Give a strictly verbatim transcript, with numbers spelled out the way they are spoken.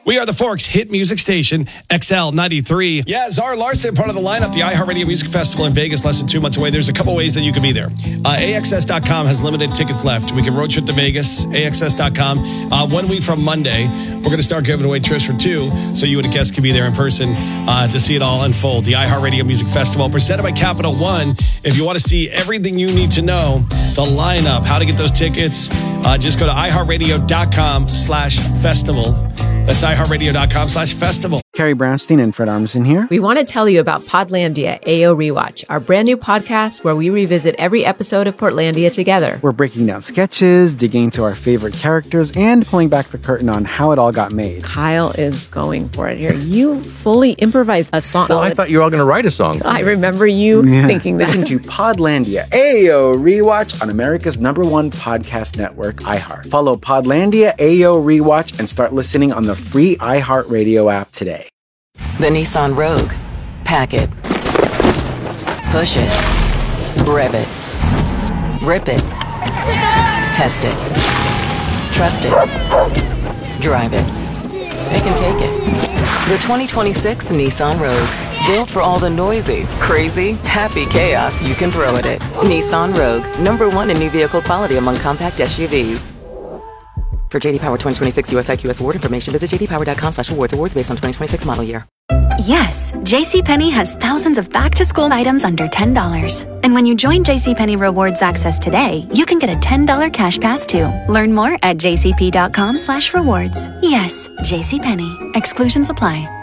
We are the Forks hit music station, X L ninety-three. Yeah, Zara Larson, part of the lineup, the iHeartRadio Music Festival in Vegas, less than two months away. There's a couple ways that you can be there. Uh, A X S dot com has limited tickets left. We can road trip to Vegas, A X S dot com. Uh, one week from Monday, we're going to start giving away trips for two, so you and a guest can be there in person uh, to see it all unfold. The iHeartRadio Music Festival, presented by Capital One. If you want to see everything you need to know, the lineup, how to get those tickets, uh, just go to iHeartRadio.com slash festival. That's iHeartRadio.com slash festival. Carrie Brownstein and Fred Armisen here. We want to tell you about Podlandia A O Rewatch, our brand new podcast where we revisit every episode of Portlandia together. We're breaking down sketches, digging into our favorite characters, and pulling back the curtain on how it all got made. Kyle is going for it here. You fully improvised a song. Well, I thought you were all going to write a song. I remember you yeah. thinking that. Listen to Podlandia A O Rewatch on America's number one podcast network, iHeart. Follow Podlandia A O Rewatch and start listening on the free iHeartRadio app today. The Nissan Rogue. Pack it. Push it. Rev it. Rip it. Test it. Trust it. Drive it. They can take it. The twenty twenty-six Nissan Rogue. Built for all the noisy, crazy, happy chaos you can throw at it. Nissan Rogue. Number one in new vehicle quality among compact S U Vs. For J D Power twenty twenty-six U S I Q S award information, visit jdpower.com slash awards. Awards based on twenty twenty-six model year. Yes, JCPenney has thousands of back-to-school items under ten dollars. And when you join JCPenney Rewards Access today, you can get a ten dollars cash pass too. Learn more at jcp.com slash rewards. Yes, JCPenney. Exclusions apply.